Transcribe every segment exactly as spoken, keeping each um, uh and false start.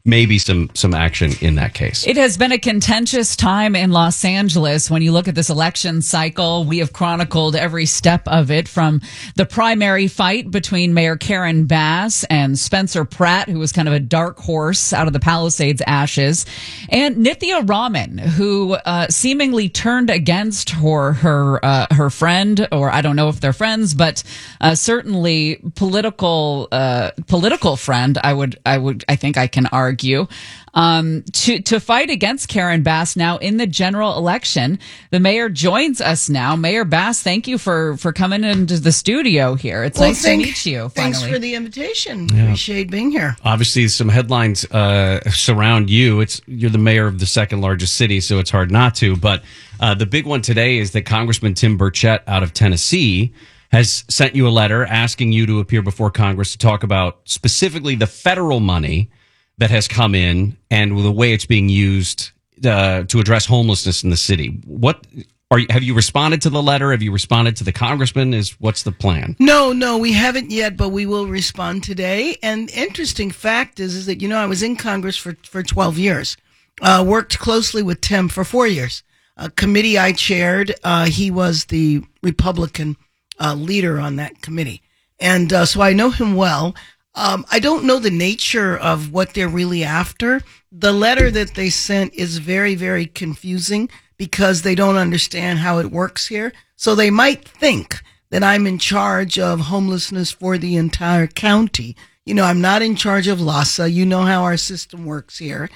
maybe some some action in that case. It has been a contentious time in Los Angeles. When you look at this election cycle, we have chronicled every step of it, from the primary fight between Mayor Karen Bass and Spencer Pratt, who was kind of a dark horse out of the Palisades ashes, and Nithya Raman, who uh, seemingly turned against her her uh, her friend, or I don't know if they're friends, but uh, certainly political uh, political friend. I would I would I think I can argue. Argue, um, to, to fight against Karen Bass now in the general election. The mayor joins us now. Mayor Bass, thank you for, for coming into the studio here. It's well, nice thank, to meet you. Thanks finally. for the invitation. Yeah. Appreciate being here. Obviously, some headlines uh, surround you. It's you're the mayor of the second largest city, so it's hard not to. But uh, the big one today is that Congressman Tim Burchett out of Tennessee has sent you a letter asking you to appear before Congress to talk about specifically the federal money that has come in and the way it's being used uh, to address homelessness in the city. What are you, have you responded to the letter? Have you responded to the congressman? Is what's the plan? No, no, we haven't yet, but we will respond today. And interesting fact is, is that, you know, I was in Congress for, for twelve years, uh, worked closely with Tim for four years. A committee I chaired, uh, he was the Republican uh, leader on that committee. And uh, so I know him well. Um, I don't know the nature of what they're really after. The letter that they sent is very, very confusing because they don't understand how it works here. So they might think that I'm in charge of homelessness for the entire county. You know, I'm not in charge of LAHSA. You know how our system works here.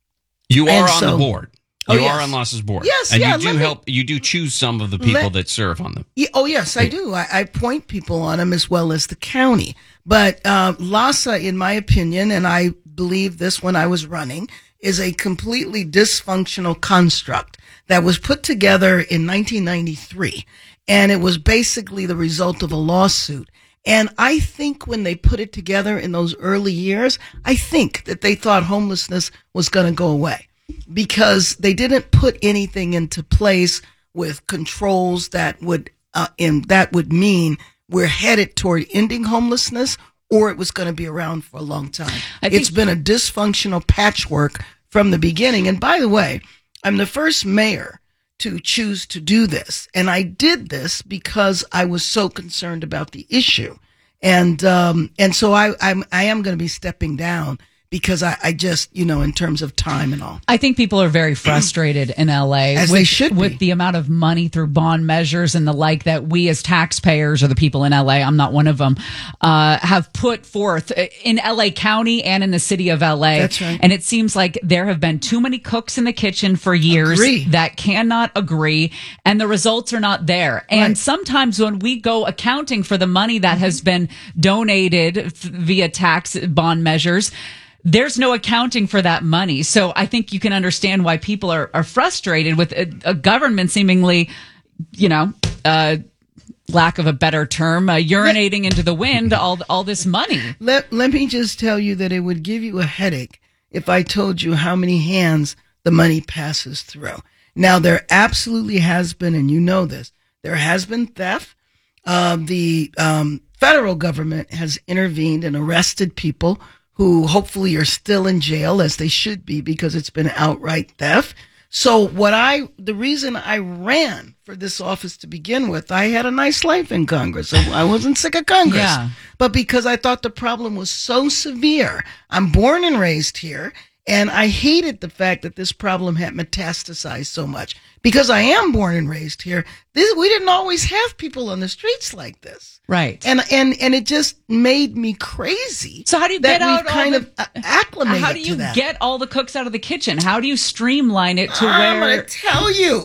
You are And on so- the board. Oh, You yes. are on LAHSA's board. Yes, and yeah, you do let me- help. You do choose some of the people Let- that serve on them. Yeah, oh, yes, I do. I, I point people on them as well as the county. But uh, LAHSA, in my opinion, and I believe this when I was running, is a completely dysfunctional construct that was put together in nineteen ninety-three. And it was basically the result of a lawsuit. And I think when they put it together in those early years, I think that they thought homelessness was going to go away, because they didn't put anything into place with controls that would uh, in that would mean we're headed toward ending homelessness, or it was going to be around for a long time. I think- It's been a dysfunctional patchwork from the beginning. And by the way, I'm the first mayor to choose to do this, and I did this because I was so concerned about the issue, and um, and so I I'm, I am going to be stepping down. Because I, I just, you know, in terms of time and all. I think people are very frustrated in L A As with, they should be. with the amount of money through bond measures and the like that we as taxpayers, or the people in L A, I'm not one of them, uh, have put forth in L A County and in the city of L A. That's right. And it seems like there have been too many cooks in the kitchen for years Agree. that cannot agree, and the results are not there. And Right. sometimes when we go accounting for the money that has been donated via tax bond measures, there's no accounting for that money. So I think you can understand why people are, are frustrated with a, a government seemingly, you know, uh, lack of a better term, uh, urinating into the wind all all this money. Let let me just tell you that it would give you a headache if I told you how many hands the money passes through. Now, there absolutely has been, and you know this, there has been theft. Uh, the um, federal government has intervened and arrested people who hopefully are still in jail, as they should be, because it's been outright theft. So what I, the reason I ran for this office to begin with, I had a nice life in Congress. I wasn't sick of Congress. Yeah. But because I thought the problem was so severe, I'm born and raised here, and I hated the fact that this problem had metastasized so much. Because I am born and raised here, this, we didn't always have people on the streets like this. Right. And and and it just made me crazy. So how do you that get out we've all kind the- of uh, acclimated How do you to that? get all the cooks out of the kitchen? How do you streamline it to I'm where? going to tell you,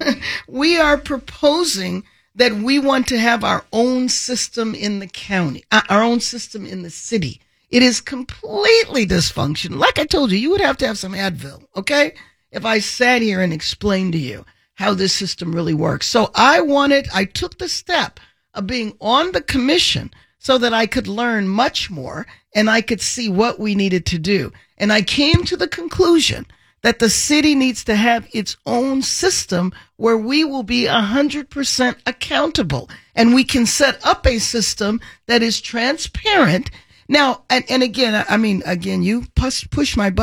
we are proposing that we want to have our own system in the county, uh, our own system in the city. It is completely dysfunctional. Like I told you, you would have to have some Advil, okay? If I sat here and explained to you how this system really works. So I wanted, I took the step of being on the commission so that I could learn much more and I could see what we needed to do. And I came to the conclusion that the city needs to have its own system where we will be one hundred percent accountable, and we can set up a system that is transparent. Now, and, and again, I mean, again, you push, push my button.